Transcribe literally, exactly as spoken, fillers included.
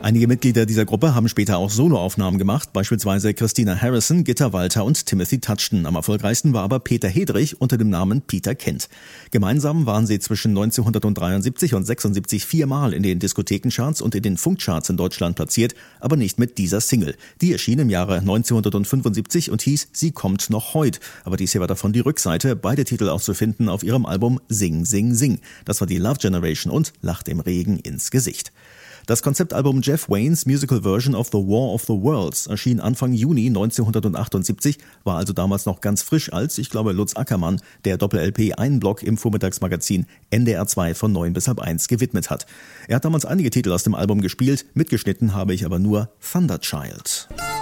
Einige Mitglieder dieser Gruppe haben später auch Soloaufnahmen gemacht, beispielsweise Christina Harrison, Gitta Walter und Timothy Touchton. Am erfolgreichsten war aber Peter Hedrich unter dem Namen Peter Kent. Gemeinsam waren sie zwischen neunzehnhundertdreiundsiebzig und sechsundsiebzig viermal in den Diskothekencharts und in den Funkcharts in Deutschland platziert, aber nicht mit dieser Single. Die erschien im Jahre neunzehnhundertfünfundsiebzig und hieß Sie kommt noch heut. Aber dies hier war davon die Rückseite, beide Titel auch zu finden auf ihrem Album Sing, Sing, Sing. Das war die Love Generation und Lacht dem Regen ins Gesicht. Das Konzeptalbum Jeff Waynes Musical Version of the War of the Worlds erschien Anfang Juni neunzehnhundertachtundsiebzig, war also damals noch ganz frisch, als, ich glaube, Lutz Ackermann der Doppel-L P einen Block im Vormittagsmagazin N D R zwei von neun bis halb eins gewidmet hat. Er hat damals einige Titel aus dem Album gespielt, mitgeschnitten habe ich aber nur Thunderchild.